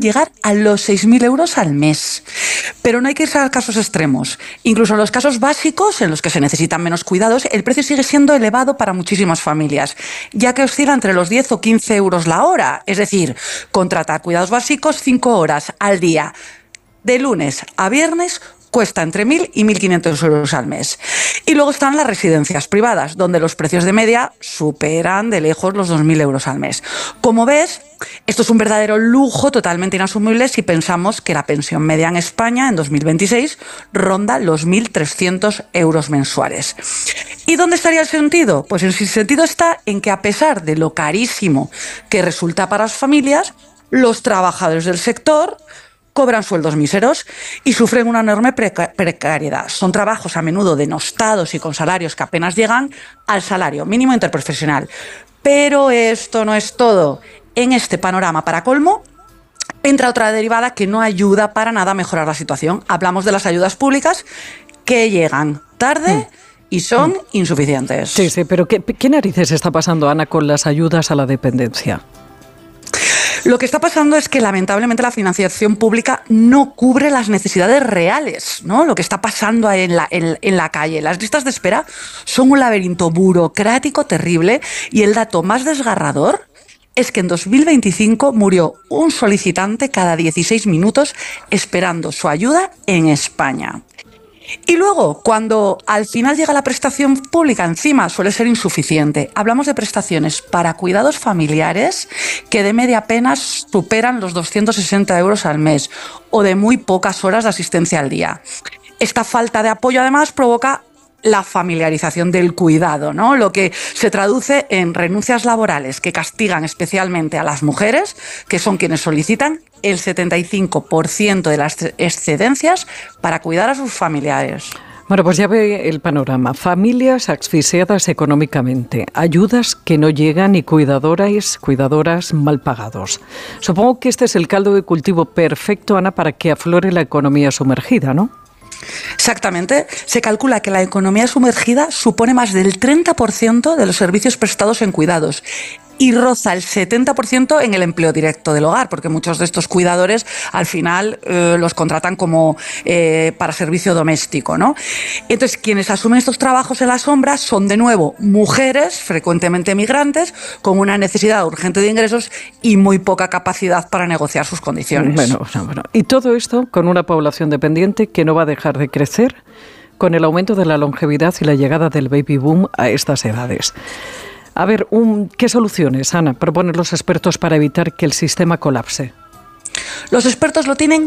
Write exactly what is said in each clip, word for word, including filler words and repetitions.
pueden llegar a los seis mil euros al mes. Pero no hay que irse a casos extremos. Incluso en los casos básicos, en los que se necesitan menos cuidados, el precio sigue siendo elevado para muchísimas familias, ya que oscila entre los diez o quince euros la hora. Es decir, contratar cuidados básicos cinco horas al día, de lunes a viernes, cuesta entre mil y mil quinientos euros al mes. Y luego están las residencias privadas, donde los precios de media superan de lejos los dos mil euros al mes. Como ves, esto es un verdadero lujo totalmente inasumible si pensamos que la pensión media en España en dos mil veintiséis ronda los mil trescientos euros mensuales. ¿Y dónde estaría el sentido? Pues el sentido está en que, a pesar de lo carísimo que resulta para las familias, los trabajadores del sector cobran sueldos míseros y sufren una enorme preca- precariedad. Son trabajos a menudo denostados y con salarios que apenas llegan al salario mínimo interprofesional. Pero esto no es todo. En este panorama, para colmo, entra otra derivada que no ayuda para nada a mejorar la situación. Hablamos de las ayudas públicas, que llegan tarde mm. y son mm. insuficientes. Sí, sí, pero ¿qué, ¿qué narices está pasando, Ana, con las ayudas a la dependencia? Lo que está pasando es que, lamentablemente, la financiación pública no cubre las necesidades reales, ¿no? Lo que está pasando en la, en, en la calle. Las listas de espera son un laberinto burocrático terrible, y el dato más desgarrador es que en dos mil veinticinco murió un solicitante cada dieciséis minutos esperando su ayuda en España. Y luego, cuando al final llega la prestación pública, encima suele ser insuficiente. Hablamos de prestaciones para cuidados familiares que de media apenas superan los doscientos sesenta euros al mes, o de muy pocas horas de asistencia al día. Esta falta de apoyo, además, provoca la familiarización del cuidado, ¿no? Lo que se traduce en renuncias laborales que castigan especialmente a las mujeres, que son quienes solicitan el setenta y cinco por ciento de las excedencias para cuidar a sus familiares. Bueno, pues ya ve el panorama. Familias asfixiadas económicamente, ayudas que no llegan y cuidadoras, cuidadoras mal pagados. Supongo que este es el caldo de cultivo perfecto, Ana, para que aflore la economía sumergida, ¿no? Exactamente. Se calcula que la economía sumergida supone más del treinta por ciento de los servicios prestados en cuidados y roza el setenta por ciento en el empleo directo del hogar, porque muchos de estos cuidadores al final eh, los contratan como eh, para servicio doméstico, ¿no? Entonces, quienes asumen estos trabajos en la sombra son, de nuevo, mujeres, frecuentemente migrantes, con una necesidad urgente de ingresos y muy poca capacidad para negociar sus condiciones. Bueno, bueno, bueno. Y todo esto con una población dependiente que no va a dejar de crecer con el aumento de la longevidad y la llegada del baby boom a estas edades. A ver, un, ¿qué soluciones, Ana, proponen los expertos para evitar que el sistema colapse? Los expertos lo tienen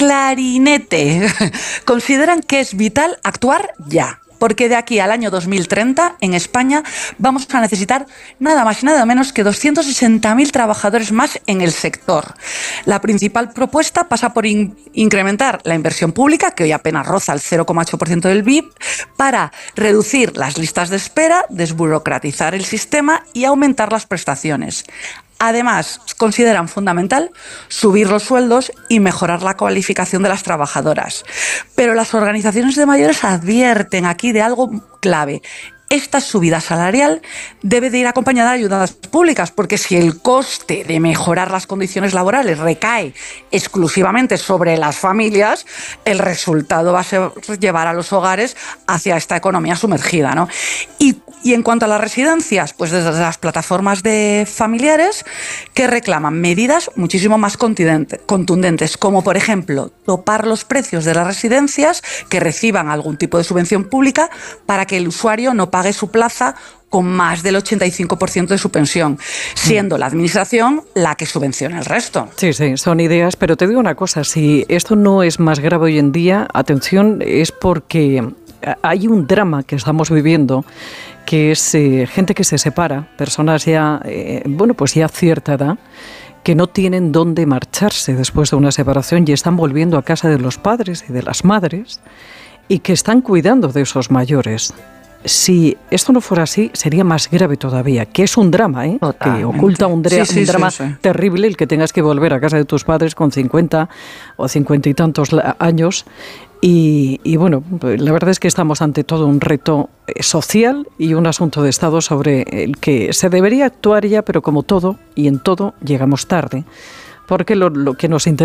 clarinete. Consideran que es vital actuar ya, porque de aquí al año dos mil treinta, en España, vamos a necesitar nada más y nada menos que doscientos sesenta mil trabajadores más en el sector. La principal propuesta pasa por in- incrementar la inversión pública, que hoy apenas roza el cero coma ocho por ciento del B I P, para reducir las listas de espera, desburocratizar el sistema y aumentar las prestaciones. Además, consideran fundamental subir los sueldos y mejorar la cualificación de las trabajadoras. Pero las organizaciones de mayores advierten aquí de algo clave. Esta subida salarial debe de ir acompañada de ayudas públicas, porque si el coste de mejorar las condiciones laborales recae exclusivamente sobre las familias, el resultado va a ser llevar a los hogares hacia esta economía sumergida, ¿no? Y, y en cuanto a las residencias, pues desde las plataformas de familiares que reclaman medidas muchísimo más contundentes, como por ejemplo topar los precios de las residencias que reciban algún tipo de subvención pública para que el usuario no pague su plaza con más del ochenta y cinco por ciento de su pensión, siendo la administración la que subvenciona el resto. Sí, sí, son ideas, pero te digo una cosa, si esto no es más grave hoy en día, atención, es porque hay un drama que estamos viviendo, que es eh, gente que se separa, personas ya, eh, bueno, pues ya a cierta edad, que no tienen dónde marcharse después de una separación y están volviendo a casa de los padres y de las madres y que están cuidando de esos mayores. Si esto no fuera así, sería más grave todavía, que es un drama, ¿eh? Totalmente. Que oculta un, dra- sí, sí, un drama sí, sí. terrible el que tengas que volver a casa de tus padres con cincuenta o cincuenta y tantos años. Y, y bueno, la verdad es que estamos ante todo un reto social y un asunto de Estado sobre el que se debería actuar ya, pero como todo y en todo llegamos tarde, porque lo, lo que nos interesa